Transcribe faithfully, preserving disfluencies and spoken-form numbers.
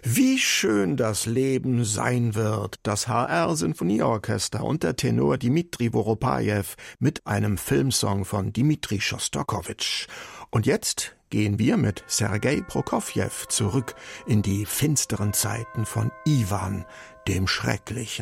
Wie schön das Leben sein wird, das H R-Sinfonieorchester und der Tenor Dmitri Woropajew mit einem Filmsong von Dmitri Schostakowitsch. Und jetzt gehen wir mit Sergei Prokofjew zurück in die finsteren Zeiten von Iwan, dem Schrecklichen.